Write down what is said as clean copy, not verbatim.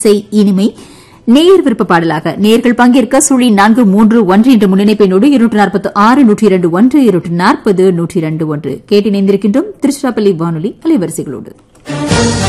இனிமை நேயர் விருப்ப பாடலாக நேயர்கள் பங்கேற்க 431 என்ற முன்னிணைப்பெண்ணோடு 246 102 1 240 102 கேட்டிணைந்திருக்கின்றோம் திருச்சிராப்பள்ளி வானொலி அலைவரிசைகளோடு.